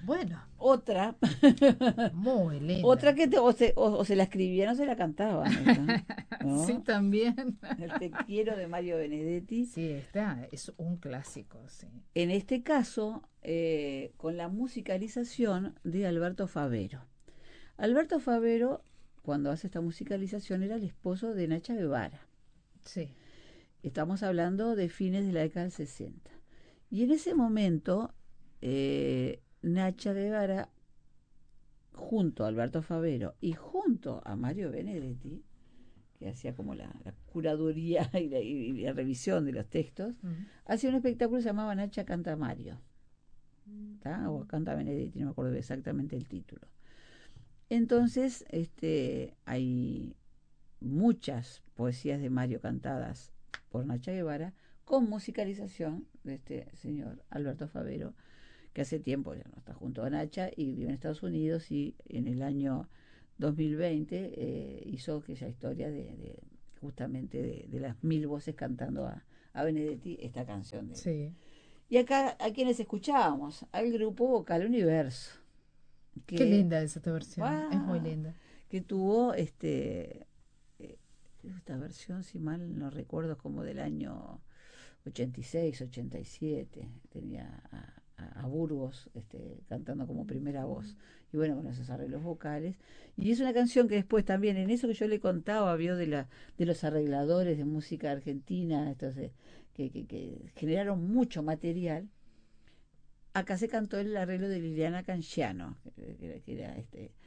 Bueno, Otra, muy otra linda. que o se la escribían o se la cantaban, esta, Sí, ¿no? también. El Te quiero de Mario Benedetti. Sí, esta es un clásico, sí. En este caso, con la musicalización de Alberto Favero. Alberto Favero, cuando hace esta musicalización, era el esposo de Nacha Guevara. Sí. Estamos hablando de fines de la década del 60. Y en ese momento, Nacha Guevara, junto a Alberto Favero y junto a Mario Benedetti, que hacía como la curaduría y la revisión de los textos, Mm. hacía un espectáculo que se llamaba Nacha Canta Mario, ¿tá? O Canta Benedetti, no me acuerdo exactamente el título. Entonces, hay muchas poesías de Mario cantadas por Nacha Guevara con musicalización de este señor Alberto Favero, que hace tiempo ya no está junto a Nacha y vive en Estados Unidos, y en el año 2020 hizo aquella historia justamente de las mil voces cantando a Benedetti esta canción de... Sí. Y acá a quienes escuchábamos, al grupo Vocal Universo, Qué que, linda es esta versión. Es muy ¡guau!, linda. que tuvo eh, esta versión, si mal no recuerdo, como del año 86, 87. Tenía a Burgos cantando como primera voz. Y bueno, con esos arreglos vocales. Y es una canción que después también, en eso que yo le contaba, vio de los arregladores de música argentina, que generaron mucho material. Acá se cantó el arreglo de Liliana Canciano, que era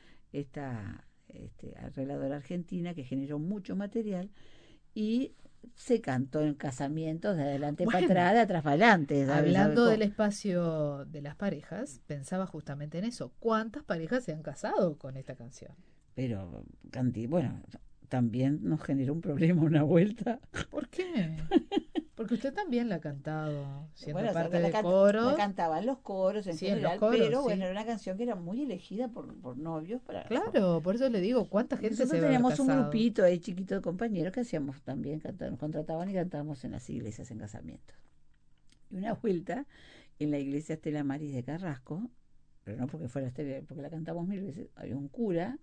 esta arregladora argentina que generó mucho material, y se cantó en casamientos de adelante para Bueno, atrás, de atrás para adelante, ¿sabes? ¿Sabe hablando cómo? del espacio de las parejas, pensaba justamente en eso. ¿Cuántas parejas se han casado con esta canción? Pero, bueno, también nos generó un problema una vuelta. ¿Por qué? Porque usted también la ha cantado, siendo Bueno, o sea, parte de la coros. cantaban los coros en Sí, en los general, coros, pero bueno, sí. era una canción que era muy elegida por novios Claro, por eso le digo, ¿cuánta y gente se nosotros debe haber teníamos un casado? grupito ahí chiquito de compañeros que hacíamos también, nos contrataban y cantábamos en las iglesias en casamientos. Y una vuelta, en la iglesia Estela Maris de Carrasco, pero no porque fuera Estela, porque la cantamos mil veces, había un cura,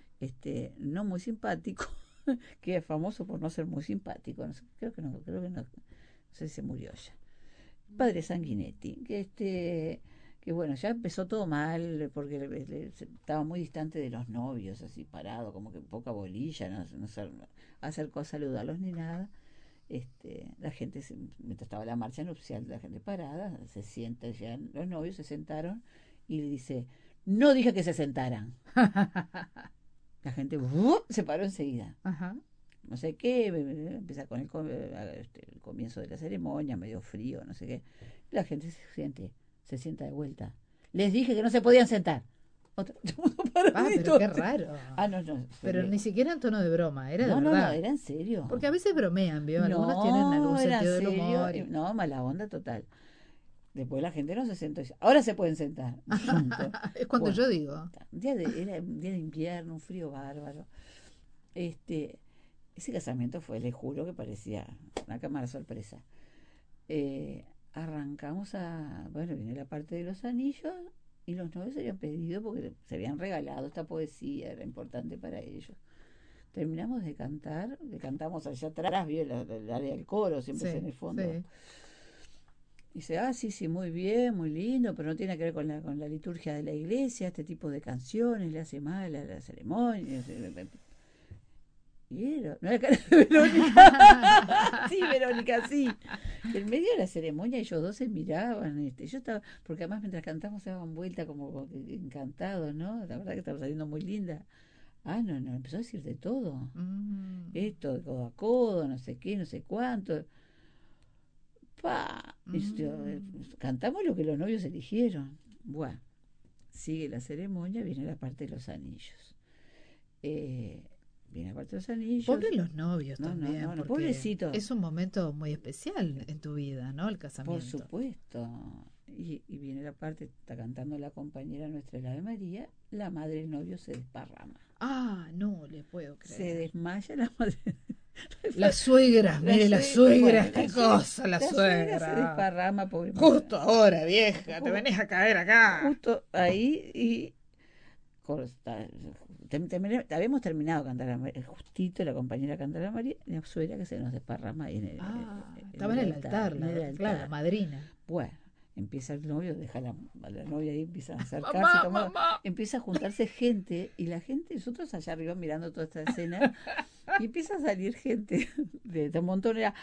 no muy simpático, que es famoso por no ser muy simpático, no sé, creo que no sé si se murió ya. Padre Sanguinetti, que bueno, ya empezó todo mal, porque estaba muy distante de los novios, así parado, como que poca bolilla, no se acercó a saludarlos ni nada. La gente, mientras estaba la marcha nupcial, la gente parada, se sienta, llegan los novios, se sentaron, y le dice: no dije que se sentaran. La gente se paró enseguida. Ajá. No sé qué, empieza con el comienzo de la ceremonia, medio frío, no sé qué. La gente se sienta de vuelta. Les dije que no se podían sentar. Otro, Ah, pero paradito. qué raro. Ah, no, no, Pero ni siquiera en tono de broma, era de no, no, no, verdad. era en serio. Porque a veces bromean, ¿vio? Algunos tienen algún No, era en sentido del serio. humor y... No, mala onda total. Después la gente no se sentó y dice: ahora se pueden sentar. Es cuando Bueno, yo digo. era un día de invierno, un frío bárbaro. Este, Ese casamiento fue, le juro, que parecía una cámara sorpresa. Arrancamos bueno, viene la parte de los anillos, y los novios se habían pedido porque se habían regalado esta poesía, era importante para ellos. Terminamos de cantar, le cantamos allá atrás, vio el área del coro, siempre es en Sí, el fondo. sí. Y dice: ah, sí, sí, muy bien, muy lindo, pero no tiene que ver con la liturgia de la iglesia, este tipo de canciones le hace mal a la ceremonia. Y era, no era cara de Verónica. Sí, Verónica, sí. En medio de la ceremonia ellos dos se miraban. Yo estaba, porque además mientras cantamos se daban vuelta como que encantados, ¿no? La verdad que estaba saliendo muy linda. Ah, no, no, empezó a decir de todo. Mm, Esto de codo a codo, no sé qué, no sé cuánto. ¡Pa! mm. Cantamos lo que los novios eligieron. Bueno, sigue la ceremonia, viene la parte de los anillos. Eh, Viene la parte de los anillos. Pobres los novios No, no, también, no, no, porque pobrecito. es un momento muy especial en tu vida, ¿no? El Por casamiento. supuesto. Y viene la parte, está cantando la compañera nuestra, el Ave María, la madre del novio se desparrama. Ah, no le puedo Se creer. desmaya la madre. La suegra, mire, la suegra, bueno, qué cosa, la se suegra. desparrama, pobre Justo mujer. ahora, vieja, te Ju- venís a caer acá. Justo ahí y habíamos terminado de cantar a María, justito la compañera canta a la María, y la suegra que se nos desparrama ahí Ah, en estaba en el altar, en el claro, la altar. madrina. Bueno, empieza el novio, deja a la novia ahí, empieza a acercarse, Mamá, mamá. empieza a juntarse gente, y la gente, nosotros allá arriba mirando toda esta escena, y empieza a salir gente de un montón, era,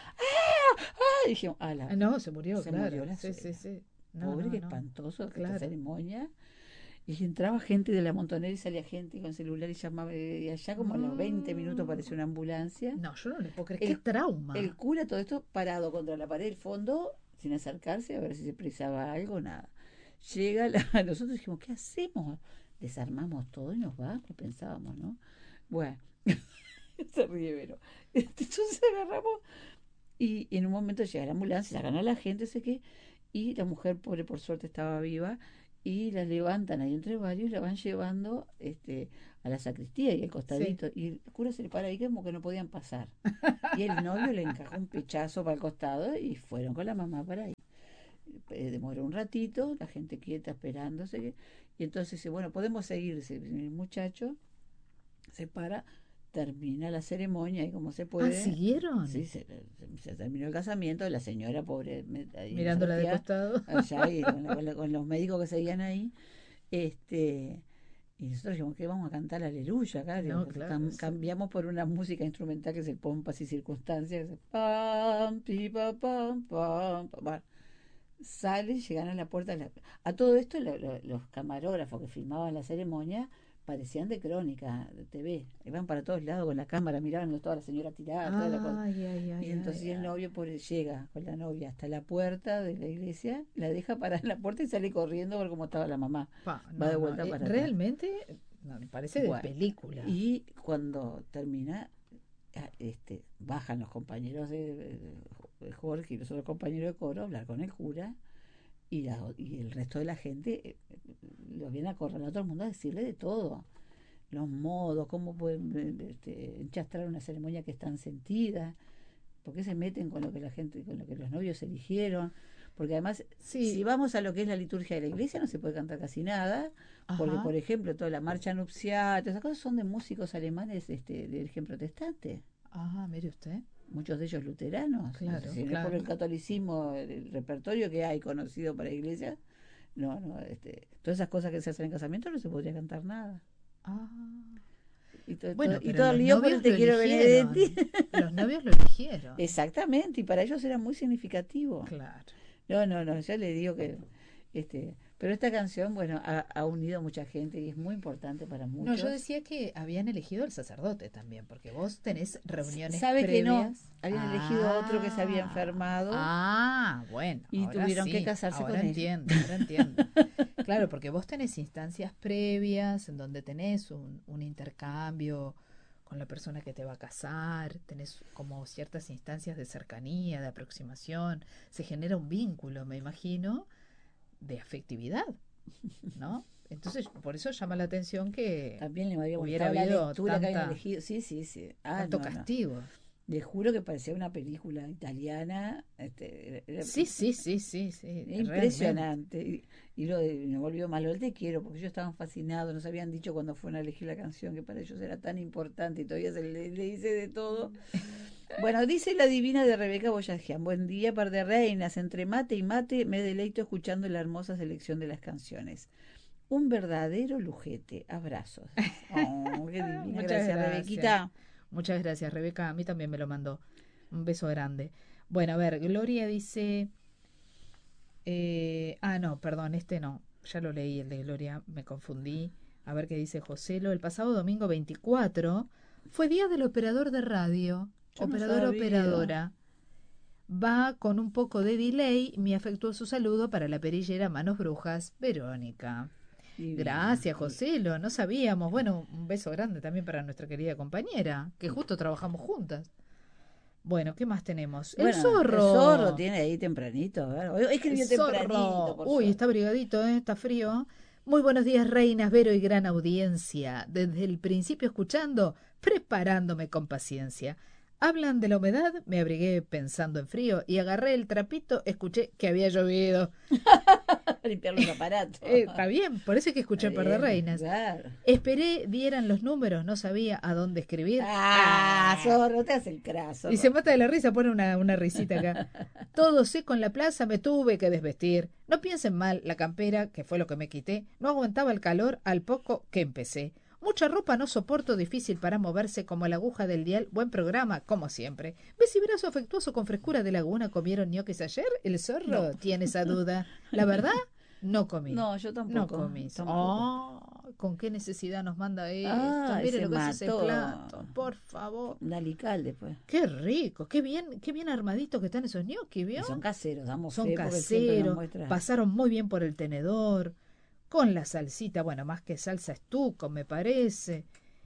y dijimos, Ah, no, se murió, se claro. murió la Sí, suegra. sí, sí. No, Pobre, no, qué no. espantoso esta Claro. ceremonia. Y entraba gente de la montonera y salía gente con celular y llamaba, y allá como a los 20 minutos apareció una ambulancia. No, yo no le puedo creer. El, ¡Qué trauma! el cura, todo esto parado contra la pared del fondo, sin acercarse a ver si se precisaba algo, nada. Nosotros dijimos, ¿qué hacemos? Desarmamos todo y nos vamos, pensábamos, ¿no? Bueno, se ríe, pero entonces agarramos y en un momento llega la ambulancia, sacan a la gente, sé qué, y la mujer, pobre, por suerte estaba viva, y la levantan ahí entre varios y la van llevando a la sacristía y al costadito. Sí. Y el cura se le para ahí como que no podían pasar. Y el novio le encajó un pechazo para el costado y fueron con la mamá para ahí. Demoró un ratito, la gente quieta esperándose. Y entonces dice, bueno, podemos seguir. El muchacho se para, termina la ceremonia y como se Ah, puede. ¿siguieron? Sí, se terminó el casamiento, la señora pobre ahí Mirándola de costado. allá y con los médicos que seguían ahí. Este, y nosotros dijimos que vamos a cantar Aleluya acá. No, claro. Cambiamos por una música instrumental que es el Pompas y Circunstancias. Que es pam, pi, pa, pam, pam, pam. Bueno, salen, llegan a la puerta. A todo esto, los camarógrafos que filmaban la ceremonia parecían de crónica, de TV. Iban para todos lados con la cámara, miraban toda la señora tirada, toda la cosa. Ay, ay, ay. Y entonces el novio llega con la novia hasta la puerta de la iglesia, la deja parada en la puerta y sale corriendo a ver cómo estaba la mamá. Va de vuelta para atrás. Realmente me parece de película. Y cuando termina, bajan los compañeros de Jorge y los otros compañeros de coro a hablar con el cura y el resto de la gente lo viene a correr a todo el mundo a decirle de todo. Los modos, cómo pueden enchastrar una ceremonia que es tan sentida, por qué se meten con lo que la gente, con lo que los novios eligieron, porque además si vamos a lo que es la liturgia de la iglesia no se puede cantar casi nada, porque por ejemplo toda la marcha nupcial, todas esas cosas son de músicos alemanes de origen protestante. Ajá, mire usted. Muchos de ellos luteranos. Claro, Si no es por el catolicismo, el repertorio que hay conocido para la iglesia, todas esas cosas que se hacen en casamiento no se podría cantar nada. Y todo el lío por el te quiero Benedetti. Los novios lo eligieron. Exactamente, y para ellos era muy significativo. Claro. No, yo le digo que pero esta canción, bueno, ha unido a mucha gente y es muy importante para muchos. No, yo decía que habían elegido al sacerdote también, porque vos tenés reuniones ¿Sabe previas? Que no? Habían elegido a otro que se había enfermado. Bueno. Y tuvieron que casarse con él. Ahora entiendo. Claro, porque vos tenés instancias previas en donde tenés un intercambio con la persona que te va a casar, tenés como ciertas instancias de cercanía, de aproximación, se genera un vínculo, me imagino, de afectividad, ¿no? Entonces, por eso llama la atención que también le hubiera habido la lectura que habían elegido. Sí. Tanto castigo. No. Le juro que parecía una película italiana. Sí. Impresionante. Y me volvió malo el te quiero, porque ellos estaban fascinados, nos habían dicho cuando fueron a elegir la canción que para ellos era tan importante y todavía se le dice de todo. Bueno, dice la divina de Rebeca Boyajian: buen día, par de reinas, entre mate y mate me deleito escuchando la hermosa selección de las canciones. Un verdadero lujete. Abrazos. Oh, qué divina. Muchas gracias, Rebequita. Muchas gracias, Rebeca. A mí también me lo mandó. Un beso grande. Bueno, a ver, Gloria dice... no, perdón, no. Ya lo leí, el de Gloria, me confundí. A ver qué dice Joselo. El pasado domingo 24 fue día del operador de radio. Operadora. Va con un poco de delay mi afectuoso saludo para la perillera Manos Brujas, Verónica. Gracias, Joselo, no sabíamos. Bueno, un beso grande también para nuestra querida compañera, que justo trabajamos juntas. Bueno, ¿qué más tenemos? El zorro. El zorro tiene ahí tempranito. Hoy escribió tempranito. Uy, está brigadito, está frío. Muy buenos días, reinas, Vero y gran audiencia. Desde el principio escuchando, preparándome con paciencia. Hablan de la humedad, me abrigué pensando en frío y agarré el trapito, escuché que había llovido. Limpiar los aparatos. Está bien, por eso es que escuché Está Par de bien, Reinas. claro. Esperé, dieran los números, no sabía a dónde escribir. Zorro, te hace el craso. Y se mata de la risa, pone una risita acá. Todo seco en la plaza, me tuve que desvestir. No piensen mal, la campera, que fue lo que me quité, no aguantaba el calor al poco que empecé. Mucha ropa no soporto, difícil para moverse como la aguja del dial. Buen programa, como siempre. ¿Ves si brazo afectuoso con frescura de laguna comieron ñoquis ayer? ¿El zorro No. tiene esa duda? La verdad, no comí. No, yo tampoco. No comí. Tampoco. Oh, ¿con qué necesidad nos manda esto? Ah, Mire se lo que hace ese mató. plato, por favor. Un alical después. Qué rico, qué bien armaditos que están esos ñoquis, ¿vio? Y son caseros, damos Son fe porque siempre nos caseros, muestra. pasaron muy bien por el tenedor, con la salsita, bueno, más que salsa estuco, me parece.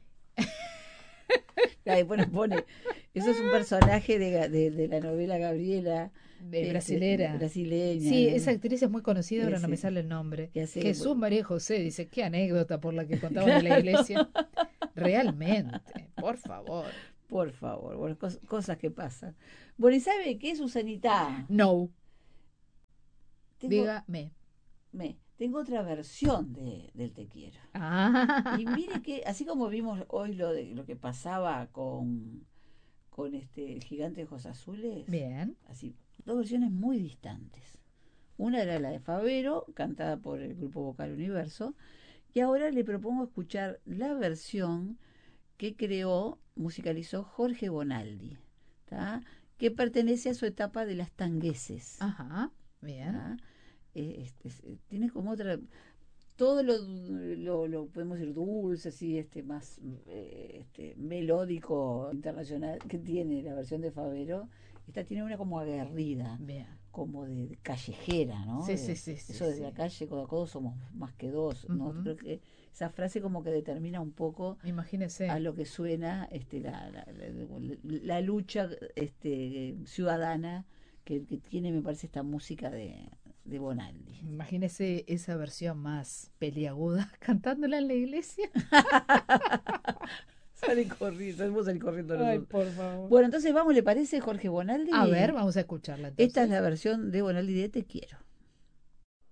Después nos pone, eso es un personaje de la novela Gabriela. Brasilera. Brasileña. Sí, ¿no? esa actriz es muy conocida, ahora no me Sí. sale el nombre. Que hace- Jesús María José, dice, qué anécdota por la que contaban de la iglesia. Realmente, por favor. Por favor, bueno, cosas que pasan. Bueno, ¿y sabe qué, Susanita? No, Tengo, dígame. tengo otra versión del Te Quiero. Ah, Y mire que, así como vimos hoy lo que pasaba con el gigante de ojos azules, bien. así, dos versiones muy distantes. Una era la de Favero, cantada por el grupo Vocal Universo, y ahora le propongo escuchar la versión que musicalizó Jorge Bonaldi, ¿tá? Que pertenece a su etapa de las tangueses. Ajá, bien. ¿Tá? Tiene como otra, todo lo podemos decir dulce, así, más melódico internacional que tiene la versión de Favero. Esta tiene una como aguerrida, Bien. como de callejera, ¿no? Sí, sí, sí, sí, Eso desde sí. la calle, codo a codo somos más que dos, ¿no? Ujú. Creo que esa frase como que determina un poco Imagínese. a lo que suena la lucha ciudadana que tiene, me parece, esta música de Bonaldi. Imagínese esa versión más peliaguda cantándola en la iglesia. Salimos a corriendo Ay, nosotros. por favor. Bueno, entonces vamos, ¿le parece, Jorge Bonaldi? A ver, vamos a escucharla entonces. Esta es la versión de Bonaldi de Te Quiero.